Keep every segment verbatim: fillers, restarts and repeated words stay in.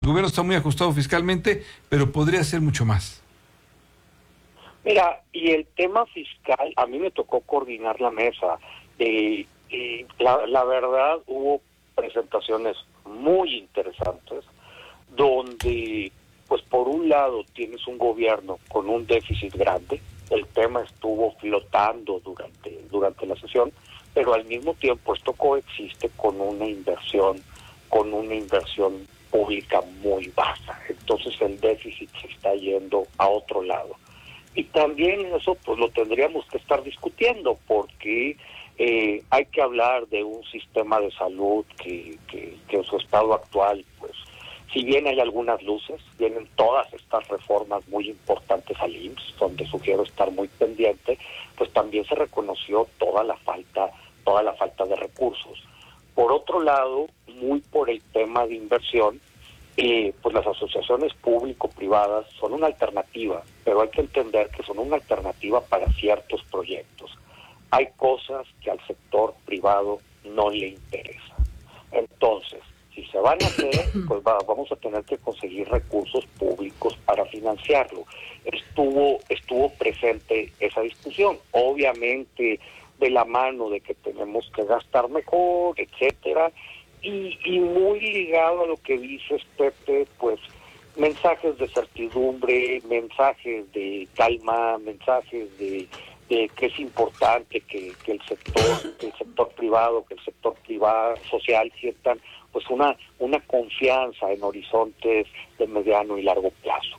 El gobierno está muy ajustado fiscalmente, pero podría hacer mucho más. Mira, y el tema fiscal, a mí me tocó coordinar la mesa. Eh, y la, la verdad, hubo presentaciones muy interesantes, donde, pues por un lado, tienes un gobierno con un déficit grande. El tema estuvo flotando durante, durante la sesión, pero al mismo tiempo esto coexiste con una inversión, con una inversión pública muy baja. Entonces el déficit se está yendo a otro lado. Y también eso pues lo tendríamos que estar discutiendo, porque eh, hay que hablar de un sistema de salud que, que, que en su estado actual, pues, si bien hay algunas luces, vienen todas estas reformas muy importantes al I M S S, donde sugiero estar muy pendiente, pues también se reconoció toda la falta, toda la falta de recursos. Por otro lado, muy por el tema de inversión, eh, pues las asociaciones público-privadas son una alternativa, pero hay que entender que son una alternativa para ciertos proyectos. Hay cosas que al sector privado no le interesan. Entonces, si se van a hacer, pues va, vamos a tener que conseguir recursos públicos para financiarlo. Estuvo, estuvo presente esa discusión, obviamente de la mano de que tenemos que gastar mejor, etcétera, y, y muy ligado a lo que dices, Pepe, pues mensajes de certidumbre, mensajes de calma, mensajes de, de que es importante que, que el sector, que el sector privado, que el sector privado social sientan pues una, una confianza en horizontes de mediano y largo plazo.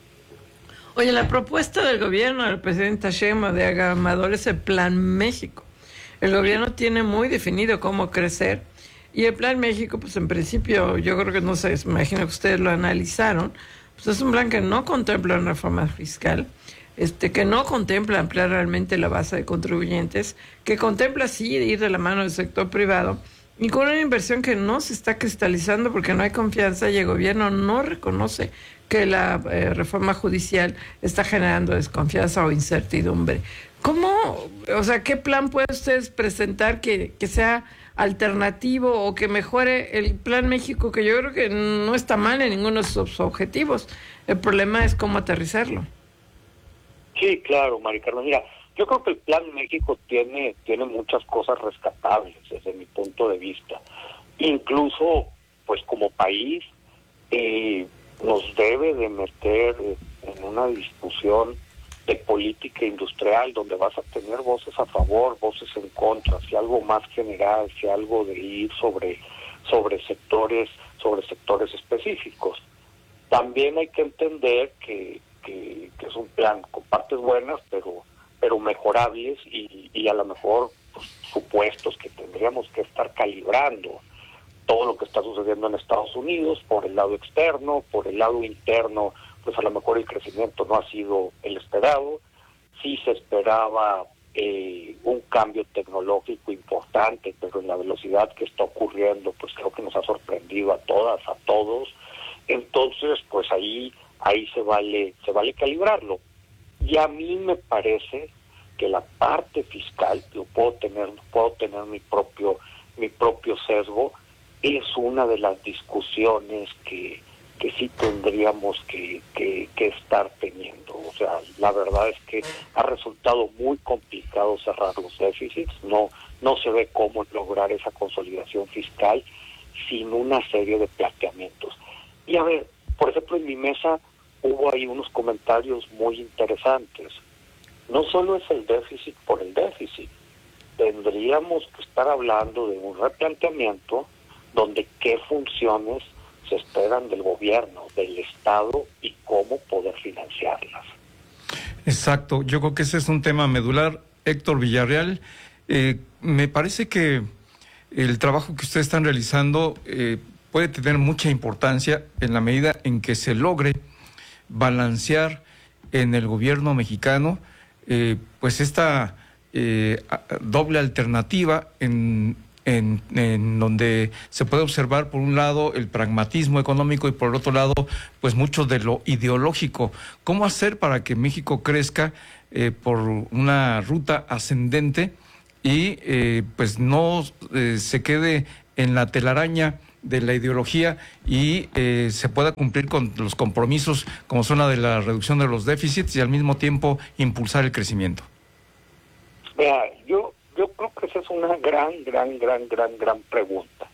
Oye, la propuesta del gobierno del presidente Sheinbaum de Agamador es el Plan México. El gobierno tiene muy definido cómo crecer, y el Plan México, pues en principio, yo creo que no sé, me imagino que ustedes lo analizaron, pues es un plan que no contempla una reforma fiscal, este, que no contempla ampliar realmente la base de contribuyentes, que contempla sí ir de la mano del sector privado, y con una inversión que no se está cristalizando porque no hay confianza y el gobierno no reconoce que la eh, reforma judicial está generando desconfianza o incertidumbre. ¿Cómo, o sea, qué plan pueden ustedes presentar que, que sea alternativo o que mejore el Plan México, que yo creo que no está mal en ninguno de sus objetivos? El problema es cómo aterrizarlo. Sí, claro, Mari Carmen. Mira, yo creo que el Plan México tiene, tiene muchas cosas rescatables desde mi punto de vista. Incluso, pues como país, eh, nos debe de meter en una discusión de política industrial donde vas a tener voces a favor, voces en contra, si algo más general, si algo de ir sobre, sobre sectores, sobre sectores específicos. También hay que entender que, que, que es un plan con partes buenas, pero pero mejorables y, y a lo mejor pues, supuestos que tendríamos que estar calibrando. Todo lo que está sucediendo en Estados Unidos por el lado externo, por el lado interno, pues a lo mejor el crecimiento no ha sido el esperado. Sí se esperaba eh, un cambio tecnológico importante, pero en la velocidad que está ocurriendo, pues creo que nos ha sorprendido a todas, a todos. Entonces, pues ahí ahí se vale se vale calibrarlo. Y a mí me parece que la parte fiscal, yo puedo tener, puedo tener mi propio, mi propio sesgo, es una de las discusiones que, que sí tendríamos que, que, que estar teniendo. O sea, la verdad es que ha resultado muy complicado cerrar los déficits, no, no se ve cómo lograr esa consolidación fiscal sin una serie de planteamientos. Y a ver, por ejemplo, en mi mesa hubo ahí unos comentarios muy interesantes. No solo es el déficit por el déficit, tendríamos que estar hablando de un replanteamiento donde qué funciones se esperan del gobierno, del Estado y cómo poder financiarlas. Exacto, yo creo que ese es un tema medular. Héctor Villarreal, eh, me parece que el trabajo que ustedes están realizando eh, puede tener mucha importancia en la medida en que se logre balancear en el gobierno mexicano eh, pues esta eh, doble alternativa en, en, en donde se puede observar por un lado el pragmatismo económico y por el otro lado pues mucho de lo ideológico. ¿Cómo hacer para que México crezca eh, por una ruta ascendente y eh, pues no eh, se quede en la telaraña de la ideología y eh, se pueda cumplir con los compromisos como son la de la reducción de los déficits y al mismo tiempo impulsar el crecimiento? Mira, yo, yo creo que esa es una gran, gran, gran, gran, gran pregunta.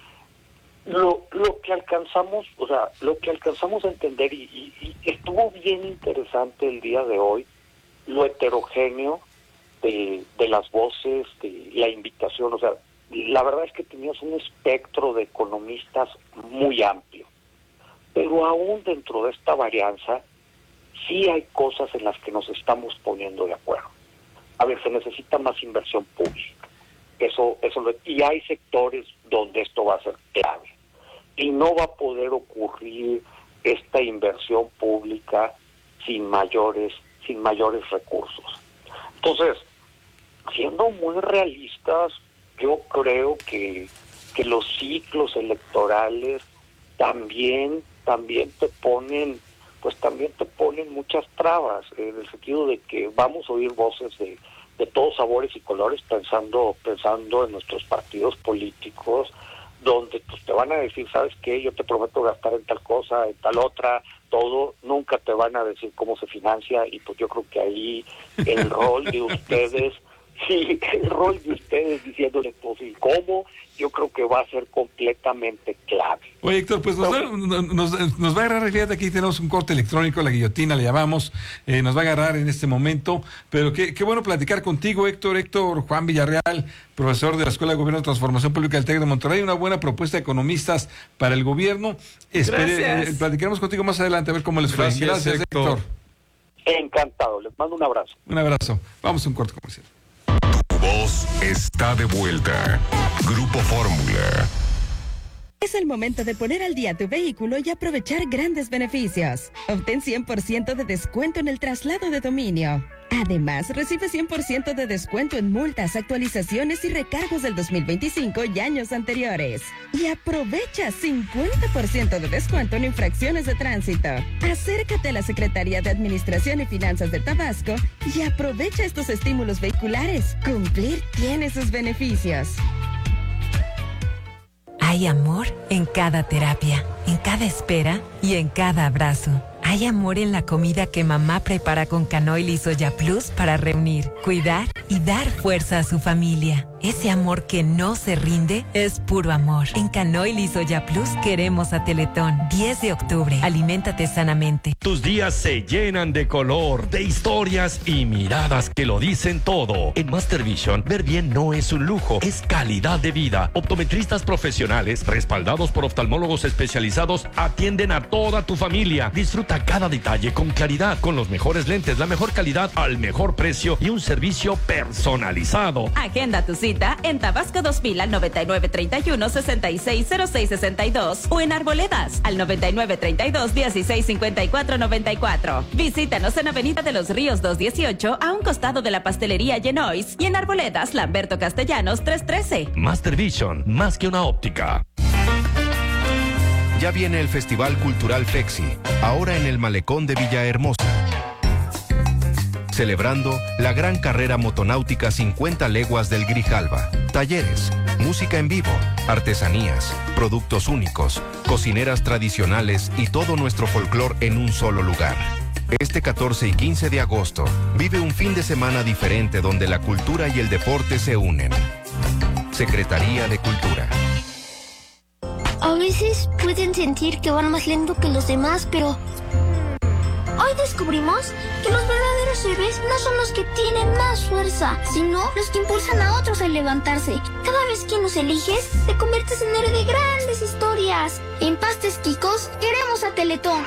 Lo, lo que alcanzamos, o sea, lo que alcanzamos a entender, y, y, y estuvo bien interesante el día de hoy, lo heterogéneo de, de las voces, de la invitación, o sea, la verdad es que tenías un espectro de economistas muy amplio, pero aún dentro de esta varianza, sí hay cosas en las que nos estamos poniendo de acuerdo. A ver, se necesita más inversión pública, eso, eso, y hay sectores donde esto va a ser clave, y no va a poder ocurrir esta inversión pública sin mayores, sin mayores recursos. Entonces, siendo muy realistas, yo creo que, que los ciclos electorales también, también te ponen, pues también te ponen muchas trabas, en el sentido de que vamos a oír voces de, de todos sabores y colores pensando, pensando en nuestros partidos políticos, donde pues te van a decir, ¿sabes qué? Yo te prometo gastar en tal cosa, en tal otra, todo, nunca te van a decir cómo se financia, y pues yo creo que ahí el rol de ustedes, sí, el rol de ustedes diciéndole pues y cómo, yo creo que va a ser completamente clave. Oye, Héctor, pues nos, va, nos, nos va a agarrar, fíjate, aquí tenemos un corte electrónico, la guillotina le llamamos, eh, nos va a agarrar en este momento, pero qué, qué bueno platicar contigo, Héctor, Héctor Juan Villarreal, profesor de la Escuela de Gobierno de Transformación Pública del TEC de Monterrey, una buena propuesta de economistas para el gobierno. Espere, eh, platicaremos contigo más adelante a ver cómo les fue. Gracias, Gracias, Héctor. Héctor. Encantado, les mando un abrazo. Un abrazo. Vamos a un corte comercial. Tu voz está de vuelta. Grupo Fórmula. Es el momento de poner al día tu vehículo y aprovechar grandes beneficios. Obtén cien por ciento de descuento en el traslado de dominio. Además, recibe cien por ciento de descuento en multas, actualizaciones y recargos del dos mil veinticinco y años anteriores. Y aprovecha cincuenta por ciento de descuento en infracciones de tránsito. Acércate a la Secretaría de Administración y Finanzas de Tabasco y aprovecha estos estímulos vehiculares. Cumplir tiene sus beneficios. Hay amor en cada terapia, en cada espera y en cada abrazo. Hay amor en la comida que mamá prepara con Canoil y Soya Plus para reunir, cuidar y dar fuerza a su familia. Ese amor que no se rinde es puro amor. En Canoil y Soya Plus queremos a Teletón. diez de octubre. Aliméntate sanamente. Tus días se llenan de color, de historias y miradas que lo dicen todo. En Master Vision, ver bien no es un lujo, es calidad de vida. Optometristas profesionales, respaldados por oftalmólogos especializados, atienden a toda tu familia. Disfruta cada detalle con claridad, con los mejores lentes, la mejor calidad al mejor precio y un servicio personalizado. Agenda tu cita en Tabasco dos mil al noventa y nueve treinta y uno sesenta y seis cero seis sesenta y dos o en Arboledas al noventa y nueve treinta y dos dieciséis cincuenta y cuatro noventa y cuatro. Visítanos en Avenida de los Ríos doscientos dieciocho a un costado de la pastelería Genois y en Arboledas Lamberto Castellanos trescientos trece. Master Vision, más que una óptica. Ya viene el Festival Cultural Flexi, ahora en el Malecón de Villahermosa. Celebrando la gran carrera motonáutica cincuenta leguas del Grijalva. Talleres, música en vivo, artesanías, productos únicos, cocineras tradicionales y todo nuestro folclor en un solo lugar. Este catorce y quince de agosto, vive un fin de semana diferente donde la cultura y el deporte se unen. Secretaría de Cultura. A veces pueden sentir que van más lento que los demás, pero hoy descubrimos que los verdaderos héroes no son los que tienen más fuerza, sino los que impulsan a otros a levantarse. Cada vez que nos eliges, te conviertes en héroe de grandes historias. En Pastes Quicos, queremos a Teletón.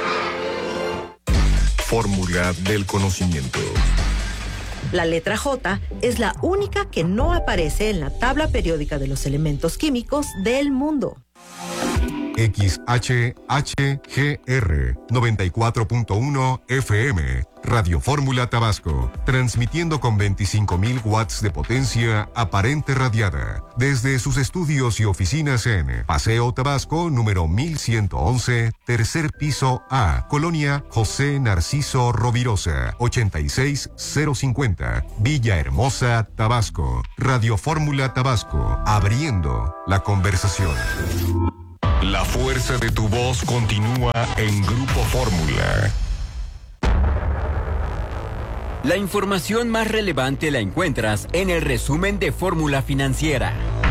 Fórmula del conocimiento. La letra J es la única que no aparece en la tabla periódica de los elementos químicos del mundo. X H H G R noventa y cuatro punto uno F M. Radio Fórmula Tabasco, transmitiendo con veinticinco mil watts de potencia aparente radiada, desde sus estudios y oficinas en Paseo Tabasco, número mil ciento once, tercer piso A, Colonia José Narciso Rovirosa, ochenta y seis cero cincuenta, Villahermosa, Tabasco. Radio Fórmula Tabasco, abriendo la conversación. La fuerza de tu voz continúa en Grupo Fórmula. La información más relevante la encuentras en el resumen de Fórmula Financiera.